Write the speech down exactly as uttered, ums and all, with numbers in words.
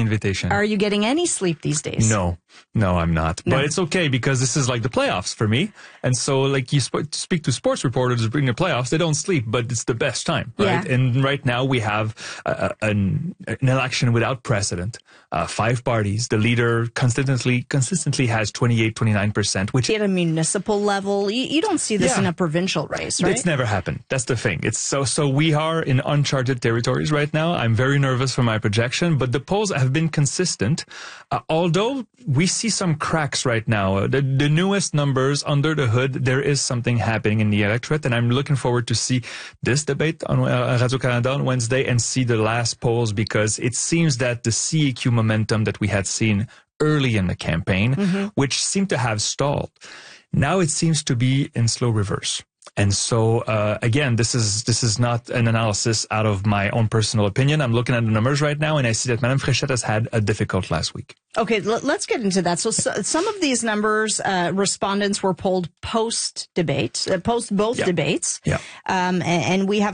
invitation. Are you getting any sleep these days? No, no, I'm not. No. But it's okay because this is like the playoffs for me. And so like you sp- speak to sports reporters during the playoffs, they don't sleep, but it's the best time, right? Yeah. And right now we have uh, an, an election without precedent. Uh, five parties. The leader consistently consistently has twenty-eight, twenty-nine percent, which At a municipal level, you, you don't see this Yeah. in a provincial race, right? It's never happened. That's the thing. It's so so we are in uncharted territories right now. I'm very nervous for my projection, but the polls have been consistent. Uh, although we see some cracks right now. Uh, the, the newest numbers under the hood, there is something happening in the electorate, and I'm looking forward to see this debate on uh, Radio-Canada on Wednesday and see the last polls, because it seems that the C E Q momentum that we had seen early in the campaign, mm-hmm. which seemed to have stalled, now it seems to be in slow reverse. And so, uh, again, this is this is not an analysis out of my own personal opinion. I'm looking at the numbers right now, and I see that Madame Fréchette has had a difficult last week. Okay, l- let's get into that. So, so some of these numbers, uh, respondents were polled post-debate, uh, post both yeah. debates. Yeah. Um, and, and we have